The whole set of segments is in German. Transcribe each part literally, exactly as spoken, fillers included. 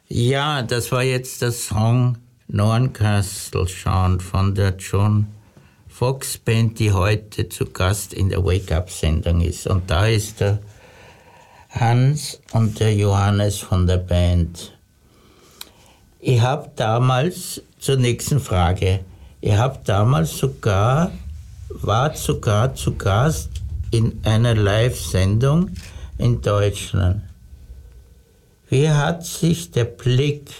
Ja, das war jetzt der Song Norncastle Sound von der John Fox Band, die heute zu Gast in der Wake-Up-Sendung ist. Und da ist der Hans und der Johannes von der Band. Ich habe damals, zur nächsten Frage, ich habe damals sogar, war sogar zu Gast in einer Live-Sendung in Deutschland. Wie hat sich der Blick,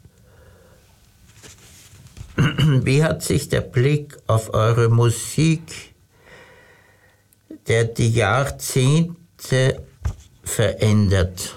wie hat sich der Blick auf eure Musik, der die Jahrzehnte verändert?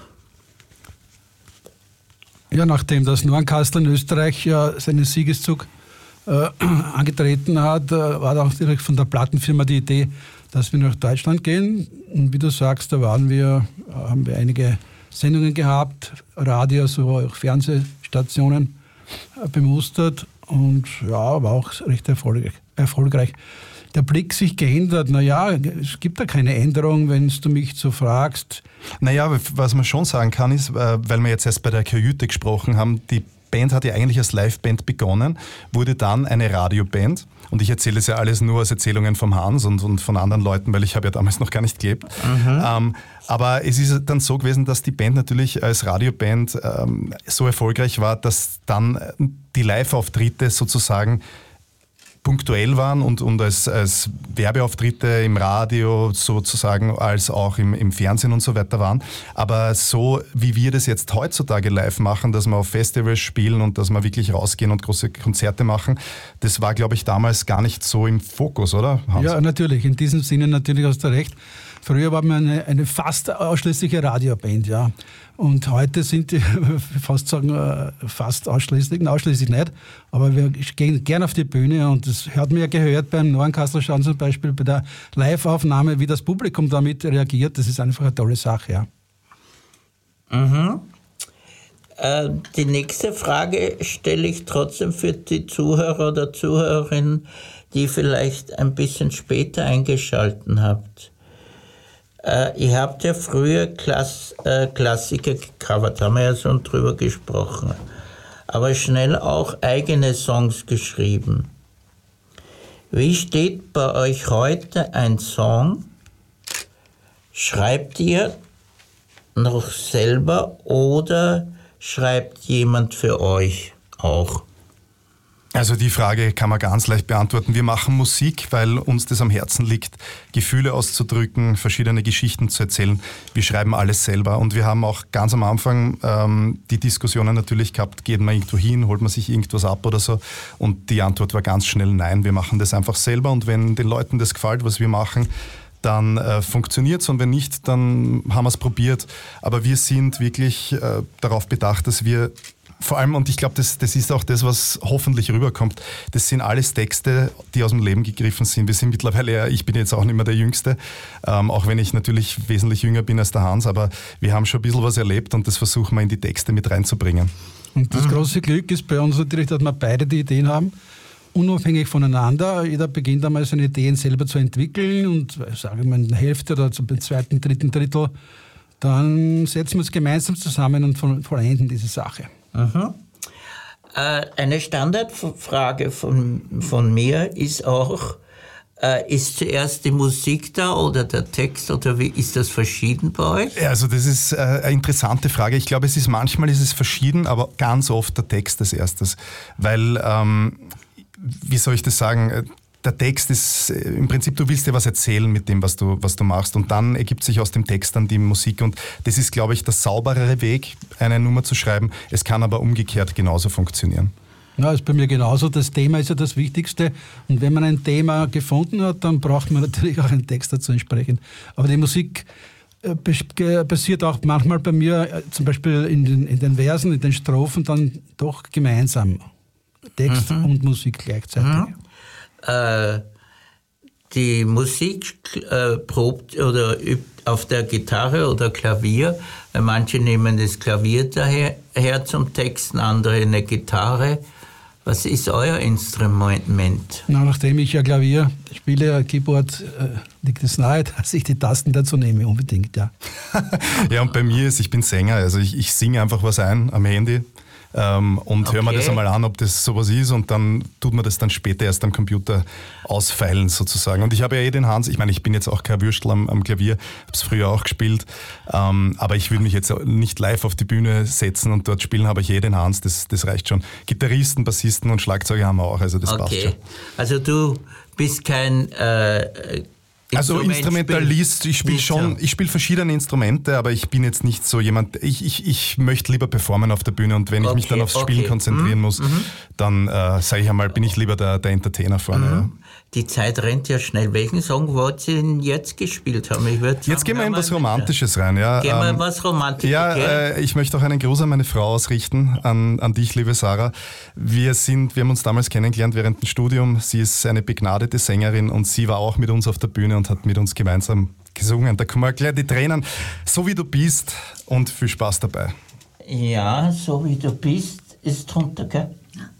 Ja, nachdem das Norncastle in Österreich ja seinen Siegeszug äh, angetreten hat, äh, war auch direkt von der Plattenfirma die Idee, dass wir nach Deutschland gehen. Und wie du sagst, da waren wir, haben wir einige Sendungen gehabt, Radio, so auch Fernsehstationen äh, bemustert und ja, war auch recht erfolgreich. erfolgreich. Der Blick sich geändert, naja, es gibt da keine Änderung, wenn du mich so fragst. Naja, was man schon sagen kann, ist, weil wir jetzt erst bei der Kajüte gesprochen haben, die Band hat ja eigentlich als Liveband begonnen, wurde dann eine Radioband. Und ich erzähle es ja alles nur aus Erzählungen vom Hans und, und von anderen Leuten, weil ich habe ja damals noch gar nicht gelebt. Mhm. Ähm, aber es ist dann so gewesen, dass die Band natürlich als Radioband ähm, so erfolgreich war, dass dann die Live-Auftritte sozusagen punktuell waren und, und als, als Werbeauftritte im Radio sozusagen als auch im, im Fernsehen und so weiter waren. Aber so, wie wir das jetzt heutzutage live machen, dass wir auf Festivals spielen und dass wir wirklich rausgehen und große Konzerte machen, das war, glaube ich, damals gar nicht so im Fokus, oder, Hans? Ja, natürlich. In diesem Sinne natürlich hast du recht. Früher war man eine, eine fast ausschließliche Radioband, ja. Und heute sind die, fast sagen, fast ausschließlich, nein, ausschließlich nicht, aber wir gehen gerne auf die Bühne und das hat man ja gehört beim Norncastle Sound zum Beispiel, bei der Live-Aufnahme, wie das Publikum damit reagiert, das ist einfach eine tolle Sache, ja. Mhm. Äh, die nächste Frage stelle ich trotzdem für die Zuhörer oder Zuhörerinnen, die vielleicht ein bisschen später eingeschalten habt. Äh, ihr habt ja früher Klass, äh, Klassiker gecovert, haben wir ja schon drüber gesprochen, aber schnell auch eigene Songs geschrieben. Wie steht bei euch heute ein Song? Schreibt ihr noch selber oder schreibt jemand für euch auch? Also die Frage kann man ganz leicht beantworten. Wir machen Musik, weil uns das am Herzen liegt, Gefühle auszudrücken, verschiedene Geschichten zu erzählen. Wir schreiben alles selber und wir haben auch ganz am Anfang ähm, die Diskussionen natürlich gehabt, geht man irgendwo hin, holt man sich irgendwas ab oder so, und die Antwort war ganz schnell nein, wir machen das einfach selber und wenn den Leuten das gefällt, was wir machen, dann äh, funktioniert es und wenn nicht, dann haben wir es probiert. Aber wir sind wirklich äh, darauf bedacht, dass wir vor allem, und ich glaube, das, das ist auch das, was hoffentlich rüberkommt, das sind alles Texte, die aus dem Leben gegriffen sind. Wir sind mittlerweile, ich bin jetzt auch nicht mehr der Jüngste, ähm, auch wenn ich natürlich wesentlich jünger bin als der Hans, aber wir haben schon ein bisschen was erlebt und das versuchen wir in die Texte mit reinzubringen. Und das große Glück ist bei uns natürlich, dass wir beide die Ideen haben, unabhängig voneinander. Jeder beginnt einmal seine Ideen selber zu entwickeln und, sagen wir mal, in der Hälfte oder zum zweiten, dritten Drittel, dann setzen wir uns gemeinsam zusammen und vollenden diese Sache. Mhm. Äh, eine Standardfrage von, von mir ist auch, äh, ist zuerst die Musik da oder der Text oder wie ist das verschieden bei euch? Ja, also das ist äh, eine interessante Frage. Ich glaube, es ist manchmal ist es verschieden, aber ganz oft der Text als erstes, weil, ähm, wie soll ich das sagen, der Text ist im Prinzip, du willst dir was erzählen mit dem, was du, was du machst und dann ergibt sich aus dem Text dann die Musik und das ist, glaube ich, der sauberere Weg, eine Nummer zu schreiben. Es kann aber umgekehrt genauso funktionieren. Ja, ist bei mir genauso. Das Thema ist ja das Wichtigste und wenn man ein Thema gefunden hat, dann braucht man natürlich auch einen Text dazu entsprechend. Aber die Musik passiert auch manchmal bei mir, zum Beispiel in den, in den Versen, in den Strophen, dann doch gemeinsam. Text mhm. und Musik gleichzeitig. Mhm. Äh, die Musik äh, probt oder übt auf der Gitarre oder Klavier. Manche nehmen das Klavier daher her zum Texten, andere eine Gitarre. Was ist euer Instrument? Na, nachdem ich ja Klavier spiele, Keyboard, äh, liegt es nahe, dass ich die Tasten dazu nehme, unbedingt, ja. Ja, und bei mir ist, ich bin Sänger, also ich, ich singe einfach was ein am Handy. ähm, und Okay. höre mir das einmal an, ob das sowas ist und dann tut man das dann später erst am Computer ausfeilen sozusagen. Und ich habe ja eh den Hans, ich meine, ich bin jetzt auch kein Würstel am, am Klavier, habe es früher auch gespielt, ähm, aber ich würde mich jetzt nicht live auf die Bühne setzen und dort spielen, habe ich eh den Hans, das, das reicht schon. Gitarristen, Bassisten und Schlagzeuger haben wir auch, also das passt schon. Okay. Also du bist kein äh, Also Instrumentalist, ich spiele schon, so. ich spiele verschiedene Instrumente, aber ich bin jetzt nicht so jemand, ich, ich, ich möchte lieber performen auf der Bühne und wenn ich mich Okay, dann aufs okay. Spielen konzentrieren Mhm. muss, Mhm. dann äh, sage ich einmal, bin ich lieber der, der Entertainer vorne. Mhm. Ja. Die Zeit rennt ja schnell. Welchen Song wollt ihr denn jetzt gespielt haben? Ich würd sagen, Jetzt gehen wir in hören was Romantisches rein. Ja. Gehen wir in Ähm, was Romantisches, Ja, okay? äh, ich möchte auch einen Gruß an meine Frau ausrichten, an, an dich, liebe Sarah. Wir sind, wir haben uns damals kennengelernt während dem Studium. Sie ist eine begnadete Sängerin und sie war auch mit uns auf der Bühne und hat mit uns gemeinsam gesungen. Da kommen gleich die Tränen, so wie du bist und viel Spaß dabei. Ja, so wie du bist, ist drunter, gell? Ja.